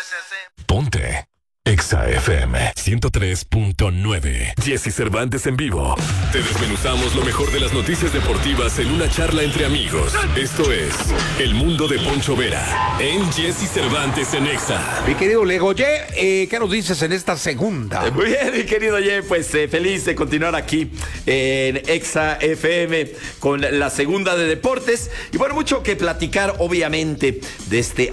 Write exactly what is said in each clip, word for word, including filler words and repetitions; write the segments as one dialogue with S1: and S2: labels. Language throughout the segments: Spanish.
S1: Ponte Exa F M ciento tres punto nueve. Jesse Cervantes en vivo. Te desmenuzamos lo mejor de las noticias deportivas en una charla entre amigos. Esto es El Mundo de Poncho Vera en Jesse Cervantes en Exa.
S2: Mi querido Lego, Ye, eh, ¿qué nos dices en esta segunda?
S3: Eh, muy bien, mi querido Ye, pues eh, feliz de continuar aquí en Exa F M con la segunda de deportes. Y bueno, mucho que platicar, obviamente, de este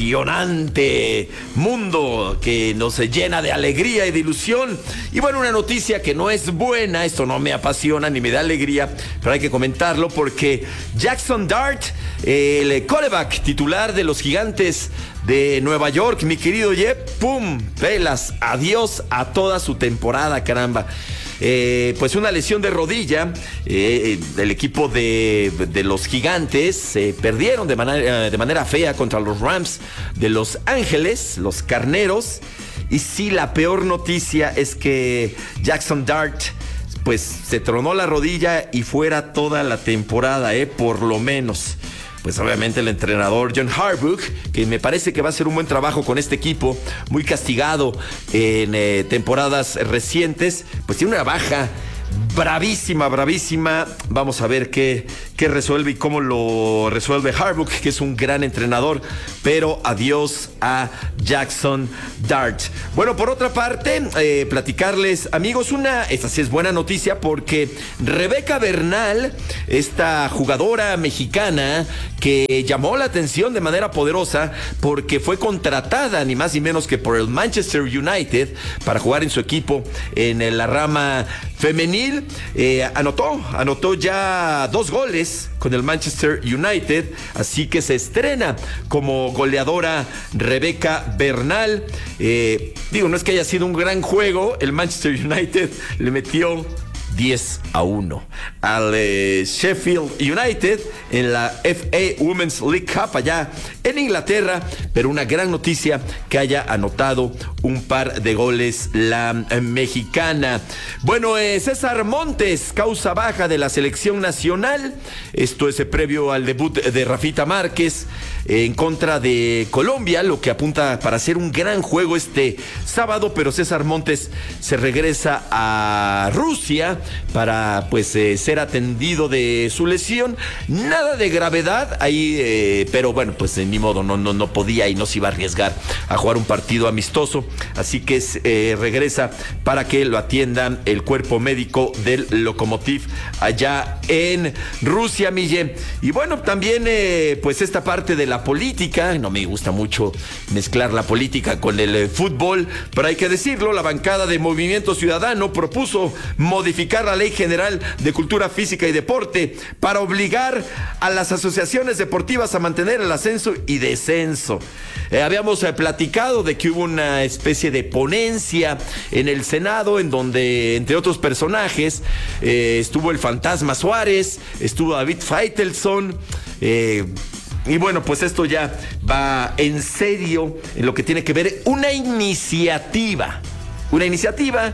S3: apasionante mundo que nos llena de alegría y de ilusión. Y bueno, una noticia que no es buena, esto no me apasiona ni me da alegría, pero hay que comentarlo porque Jackson Dart, el quarterback titular de los Gigantes de Nueva York, mi querido Ye, pum, pelas, adiós a toda su temporada, caramba. Eh, pues una lesión de rodilla, eh, el equipo de, de los Gigantes eh, perdieron de manera, de manera fea contra los Rams de Los Ángeles, los Carneros. Y sí, la peor noticia es que Jackson Dart pues se tronó la rodilla y fuera toda la temporada, eh, por lo menos. Pues obviamente el entrenador John Harbaugh, que me parece que va a hacer un buen trabajo con este equipo, muy castigado en eh, temporadas recientes, pues tiene una baja bravísima, bravísima. Vamos a ver qué, qué resuelve y cómo lo resuelve Harbaugh, que es un gran entrenador, pero adiós a Jackson Dart. Bueno, por otra parte, eh, platicarles, amigos, una, esta sí es buena noticia porque Rebeca Bernal, esta jugadora mexicana que llamó la atención de manera poderosa porque fue contratada ni más ni menos que por el Manchester United para jugar en su equipo en la rama femenil, eh, anotó, anotó ya dos goles con el Manchester United, así que se estrena como goleadora Rebeca Bernal. Eh, digo, no es que haya sido un gran juego, el Manchester United le metió diez a uno al eh, Sheffield United en la F A Women's League Cup allá en Inglaterra, pero una gran noticia que haya anotado un par de goles la eh, mexicana. Bueno, eh, César Montes, causa baja de la selección nacional. Esto es eh, previo al debut de Rafita Márquez eh, en contra de Colombia, lo que apunta para hacer un gran juego este sábado, pero César Montes se regresa a Rusia para pues eh, ser atendido de su lesión. Nada de gravedad ahí, eh, pero bueno, pues eh, ni modo, no, no, no podía y no se iba a arriesgar a jugar un partido amistoso, así que eh, regresa para que lo atiendan el cuerpo médico del Lokomotiv allá en Rusia, Mille. Y bueno, también eh, pues esta parte de la política, no me gusta mucho mezclar la política con el eh, fútbol, pero hay que decirlo, la bancada de Movimiento Ciudadano propuso modificar la Ley General de Cultura Física y Deporte para obligar a las asociaciones deportivas a mantener el ascenso y descenso. Eh, habíamos eh, platicado de que hubo una especie de ponencia en el Senado en donde, entre otros personajes, eh, estuvo el Fantasma Suárez, estuvo David Faitelson, eh, y bueno, pues esto ya va en serio en lo que tiene que ver una iniciativa. Una iniciativa.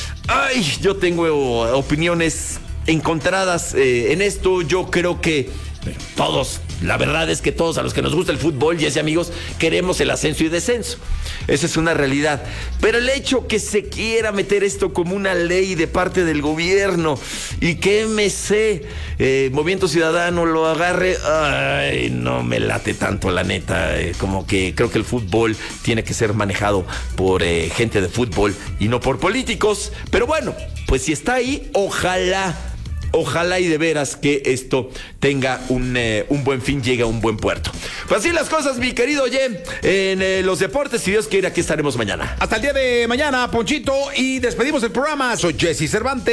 S3: Ay, yo tengo opiniones encontradas eh, en esto. Yo creo que todos, la verdad es que todos a los que nos gusta el fútbol y ese amigos, queremos el ascenso y descenso. Esa es una realidad. Pero el hecho que se quiera meter esto como una ley de parte del gobierno y que M C, eh, Movimiento Ciudadano, lo agarre, ay, no me late tanto, la neta. Eh, como que creo que el fútbol tiene que ser manejado por eh, gente de fútbol y no por políticos. Pero bueno, pues si está ahí, ojalá. Ojalá y de veras que esto tenga un, eh, un buen fin, llegue a un buen puerto. Pues así las cosas, mi querido Ye, en eh, los deportes. Si Dios quiere, aquí estaremos mañana.
S2: Hasta el día de mañana, Ponchito, y despedimos el programa. Soy Jesse Cervantes.